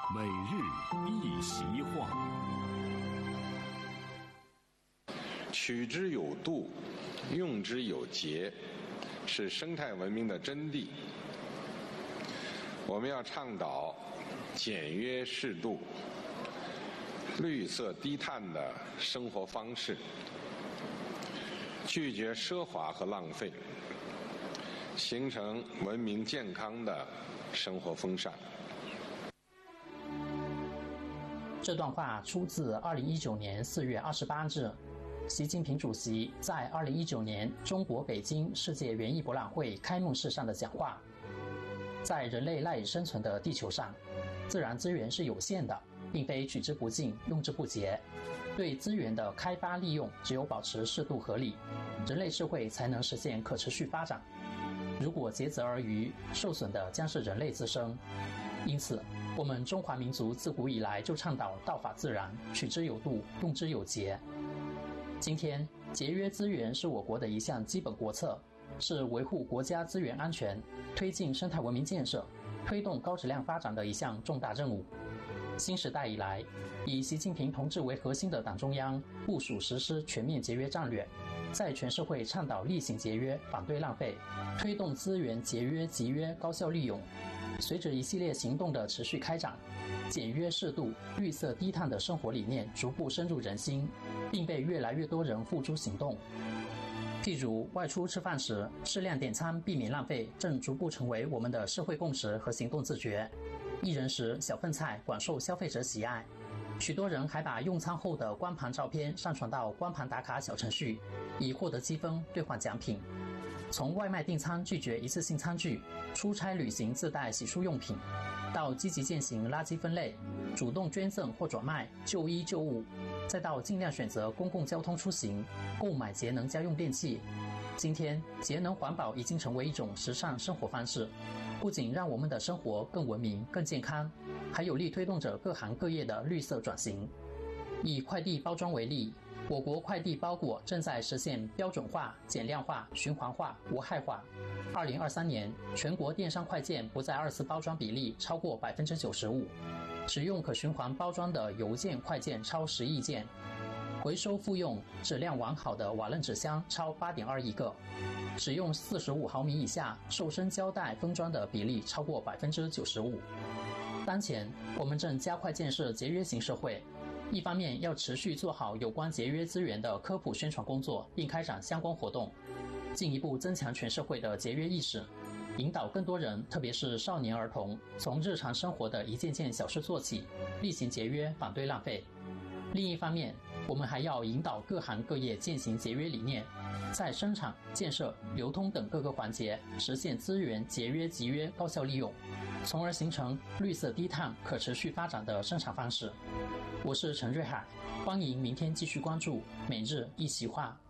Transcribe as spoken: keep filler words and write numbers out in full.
每日一席话。 取之有度，用之有节，是生态文明的真谛。我们要倡导简约适度、绿色低碳的生活方式，拒绝奢华和浪费，形成文明健康的生活风尚。 这段话出自二零一九年四月二十八日，习近平主席在二零一九年中国北京世界园艺博览会开幕式上的讲话。在人类赖以生存的地球上，自然资源是有限的，并非取之不尽、用之不竭。对资源的开发利用，只有保持适度合理，人类社会才能实现可持续发展。如果竭泽而渔，受损的将是人类自身。因此，我们中华民族自古以来就倡导道法自然，取之有度，用之有节。今天，节约资源是我国的一项基本国策，是维护国家资源安全、推进生态文明建设、推动高质量发展的一项重大任务。新时代以来，以习近平同志为核心的党中央部署实施全面节约战略，在全社会倡导厉行节约、反对浪费，推动资源节约、集约、高效利用。随着一系列行动的持续开展，简约适度、绿色低碳的生活理念逐步深入人心，并被越来越多人付诸行动。譬如外出吃饭时适量点餐，避免浪费，正逐步成为我们的社会共识和行动自觉。一人食小份菜广受消费者喜爱，许多人还把用餐后的光盘照片上传到光盘打卡小程序，以获得积分兑换奖品。从外卖订餐拒绝一次性餐具，出差旅行自带洗漱用品，到积极践行垃圾分类，主动捐赠或转卖旧衣旧物，再到尽量选择公共交通出行，购买节能家用电器。今天，节能环保已经成为一种时尚生活方式，不仅让我们的生活更文明、更健康，还有力推动着各行各业的绿色转型。以快递包装为例，我国快递包裹正在实现标准化、减量化、循环化、无害化。二零二三年，全国电商快件不再二次包装比例超过百分之九十五，使用可循环包装的邮件快件超十亿件，回收复用、质量完好的瓦楞纸箱超八点二亿个，使用四十五毫米以下瘦身胶带封装的比例超过百分之九十五。当前，我们正加快建设节约型社会。一方面要持续做好有关节约资源的科普宣传工作，并开展相关活动，进一步增强全社会的节约意识，引导更多人，特别是少年儿童，从日常生活的一件件小事做起，厉行节约，反对浪费。另一方面，我们还要引导各行各业践行节约理念，在生产、建设、流通等各个环节实现资源节约、集约、高效利用，从而形成绿色低碳、可持续发展的生产方式。我是陈瑞海，欢迎明天继续关注每日一席话。